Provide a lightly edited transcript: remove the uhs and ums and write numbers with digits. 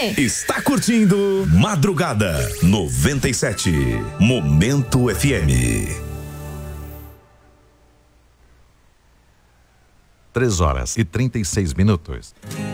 quê? Está curtindo Madrugada 97, Momento FM. 3 horas e 36 minutos.